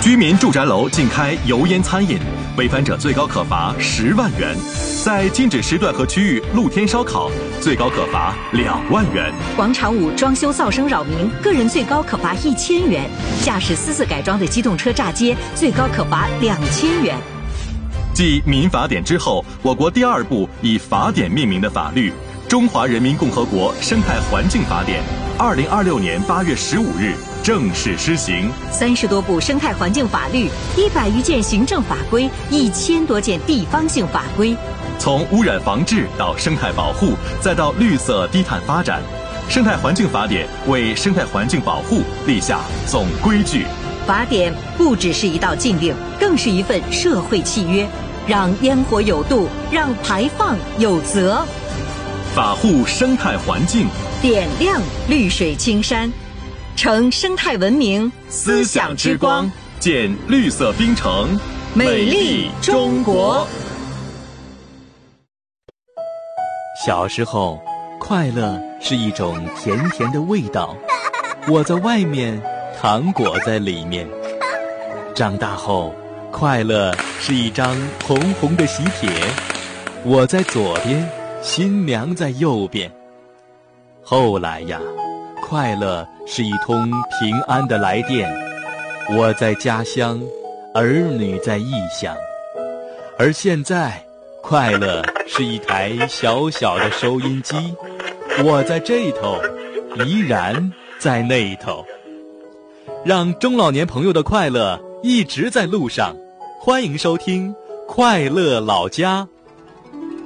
居民住宅楼禁开油烟餐饮，违反者最高可罚10万元；在禁止时段和区域露天烧烤，最高可罚2万元。 广场舞装修噪声扰民，个人最高可罚1000元；驾驶私自改装的机动车炸街，最高可罚2000元。 继民法典之后，我国第2部以法典命名的法律《中华人民共和国生态环境法典》，2026年8月15日正式施行。 30多部生态环境法律，100余件行政法规，1000多件地方性法规。 从污染防治到生态保护，再到绿色低碳发展，生态环境法典为生态环境保护立下总规矩。 法典不只是一道禁令，更是一份社会契约，让烟火有度，让排放有责。 法护生态环境， 点亮绿水青山，乘生态文明思想之光，建绿色冰城， 美丽中国。 小时候，快乐是一种甜甜的味道，我在外面，糖果在里面。长大后，快乐是一张红红的喜帖，我在左边，新娘在右边。后来呀，快乐是一通平安的来电，我在家乡，儿女在异乡。而现在，快乐是一台小小的收音机，我在这头，依然在那头。让中老年朋友的快乐一直在路上，欢迎收听快乐老家。